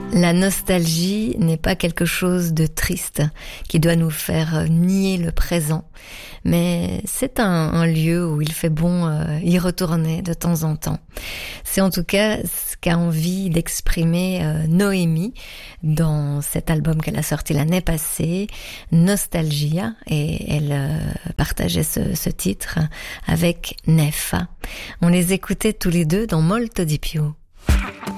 La nostalgie n'est pas quelque chose de triste qui doit nous faire nier le présent, mais c'est un lieu où il fait bon y retourner de temps en temps. C'est en tout cas ce qu'a envie d'exprimer Noémie dans cet album qu'elle a sorti l'année passée, Nostalgia, et elle partageait ce titre avec Nefa. On les écoutait tous les deux dans Molto di più.